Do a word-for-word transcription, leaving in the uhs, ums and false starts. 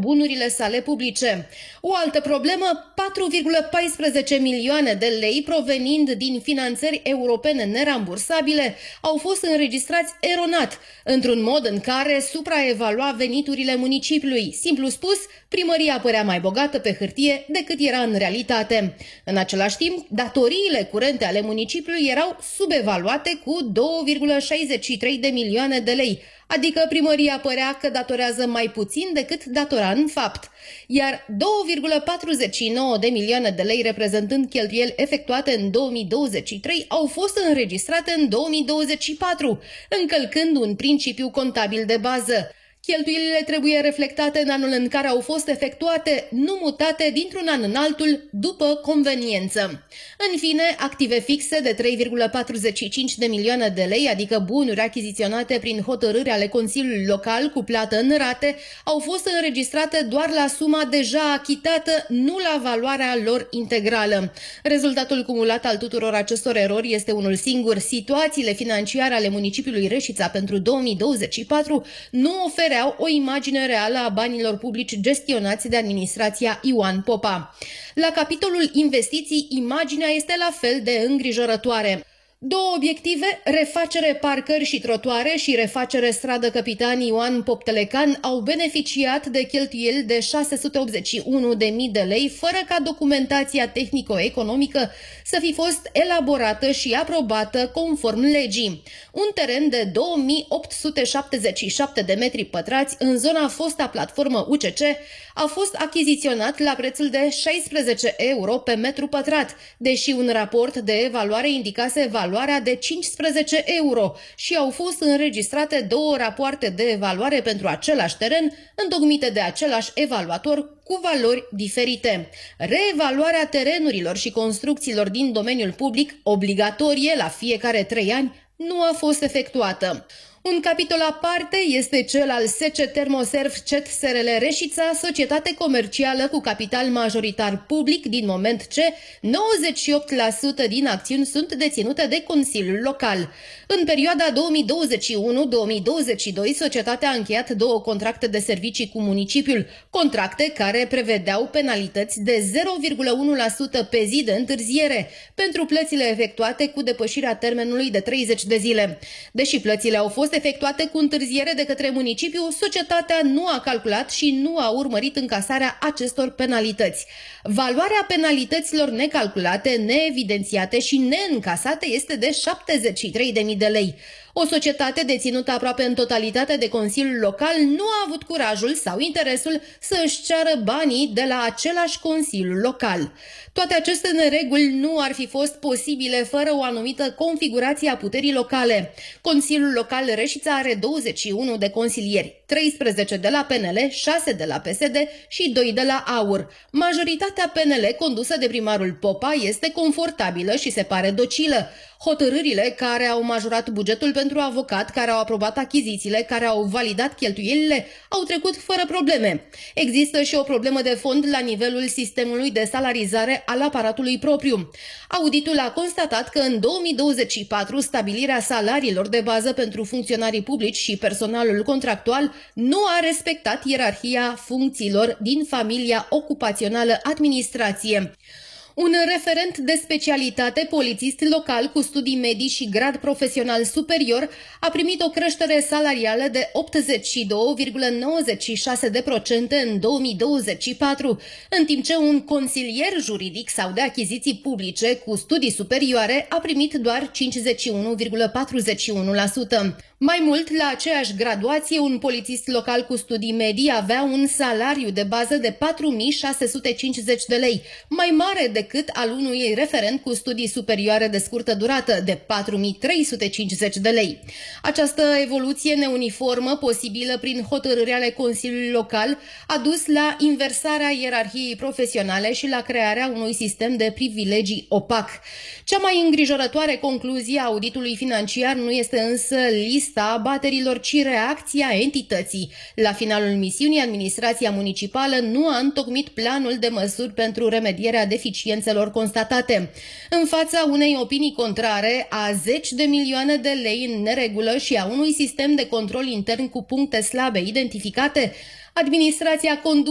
bunurile sale publice. O altă problemă, patru virgulă paisprezece milioane de lei provenind din finanțări europene nerambursabile au fost înregistrați eronat, într-un mod în care supraevalua veniturile municipiului. Simplu spus, primăria părea mai bogată pe hârtie decât era în realitate. În același timp, datoriile curente ale municipiului erau subevaluate cu două virgulă șaizeci și trei de milioane de lei, adică primăria părea că datorează mai puțin decât datora în fapt, iar două virgulă patruzeci și nouă de milioane de lei reprezentând cheltuieli efectuate în două mii douăzeci și trei au fost înregistrate în două mii douăzeci și patru, încălcând un principiu contabil de bază. Cheltuielile trebuie reflectate în anul în care au fost efectuate, nu mutate dintr-un an în altul după conveniență. În fine, active fixe de trei virgulă patruzeci și cinci de milioane de lei, adică bunuri achiziționate prin hotărâri ale Consiliului Local cu plată în rate, au fost înregistrate doar la suma deja achitată, nu la valoarea lor integrală. Rezultatul cumulat al tuturor acestor erori este unul singur: situațiile financiare ale municipiului Reșița pentru două mii douăzeci și patru nu oferă o imagine reală a banilor publici gestionați de administrația Ioan Popa. La capitolul investiții, imaginea este la fel de îngrijorătoare. Două obiective, refacere parcări și trotuare și refacere stradă Capitan Ioan Poptelecan, au beneficiat de cheltuieli de șase sute optzeci și unu de mii de lei, fără ca documentația tehnico-economică să fi fost elaborată și aprobată conform legii. Un teren de două mii opt sute șaptezeci și șapte de metri pătrați în zona fosta platformă U C C a fost achiziționat la prețul de șaisprezece euro pe metru pătrat, deși un raport de evaluare indicase valoarea de cincisprezece euro și au fost înregistrate două rapoarte de evaluare pentru același teren, întocmite de același evaluator cu valori diferite. Reevaluarea terenurilor și construcțiilor din domeniul public, obligatorie la fiecare trei ani, nu a fost efectuată. Un capitol aparte este cel al S C Termoserv C E T S R L Reșița, societate comercială cu capital majoritar public, din moment ce nouăzeci și opt la sută din acțiuni sunt deținute de Consiliul Local. În perioada două mii douăzeci și unu două mii douăzeci și doi, societatea a încheiat două contracte de servicii cu municipiul, contracte care prevedeau penalități de zero virgulă unu la sută pe zi de întârziere pentru plățile efectuate cu depășirea termenului de treizeci de zile. Deși plățile au fost efectuate cu întârziere de către municipiu, societatea nu a calculat și nu a urmărit încasarea acestor penalități. Valoarea penalităților necalculate, neevidențiate și neîncasate este de șaptezeci și trei de mii de lei. O societate deținută aproape în totalitate de Consiliul Local nu a avut curajul sau interesul să își ceară banii de la același Consiliu Local. Toate aceste nereguli nu ar fi fost posibile fără o anumită configurație a puterii locale. Consiliul Local Reșița are douăzeci și unu de consilieri, treisprezece de la P N L, șase de la P S D și doi de la A U R. Majoritatea P N L, condusă de primarul Popa, este confortabilă și se pare docilă. Hotărârile care au majorat bugetul pentru avocat, care au aprobat achizițiile, care au validat cheltuielile, au trecut fără probleme. Există și o problemă de fond la nivelul sistemului de salarizare al aparatului propriu. Auditul a constatat că în două mii douăzeci și patru stabilirea salariilor de bază pentru funcționarii publici și personalul contractual nu a respectat ierarhia funcțiilor din familia ocupațională administrație. Un referent de specialitate, polițist local cu studii medii și grad profesional superior, a primit o creștere salarială de optzeci și doi virgulă nouăzeci și șase la sută în două mii douăzeci și patru, în timp ce un consilier juridic sau de achiziții publice cu studii superioare a primit doar cincizeci și unu virgulă patruzeci și unu la sută. Mai mult, la aceeași graduație, un polițist local cu studii medii avea un salariu de bază de patru mii șase sute cincizeci de lei, mai mare decât al unui referent cu studii superioare de scurtă durată, de patru mii trei sute cincizeci de lei. Această evoluție neuniformă, posibilă prin hotărâri ale Consiliului Local, a dus la inversarea ierarhiei profesionale și la crearea unui sistem de privilegii opac. Cea mai îngrijorătoare concluzie a auditului financiar nu este însă lista abaterilor, ci reacția entității. La finalul misiunii, administrația municipală nu a întocmit planul de măsuri pentru remedierea deficiențelor constatate. În fața unei opinii contrare, a zeci de milioane de lei în neregulă și a unui sistem de control intern cu puncte slabe identificate, administrația condusă